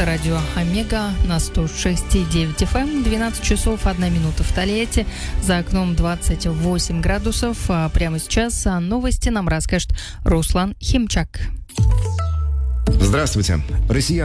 Это радио Омега на 106,9 FM, 12 часов 1 минута в Тольятти, за окном 28 градусов. А прямо сейчас новости нам расскажет Руслан Химчак. Здравствуйте. Россияне